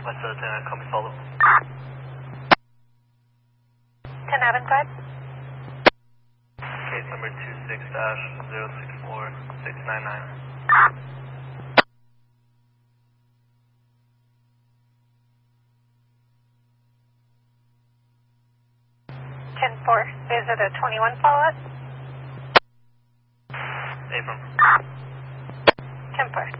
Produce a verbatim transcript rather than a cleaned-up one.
West Lieutenant, call me follow. ten Avantime. Case number two six dash zero six four six nine nine. ten four. Is it a twenty-one follow-up? Abram. ten four.